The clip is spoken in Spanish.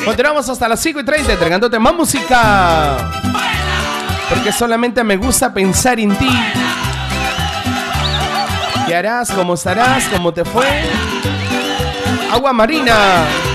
Continuamos hasta las 5:30 entregándote más música. Porque solamente me gusta pensar en ti. ¿Qué harás? ¿Cómo estarás? ¿Cómo te fue? Agua Marina.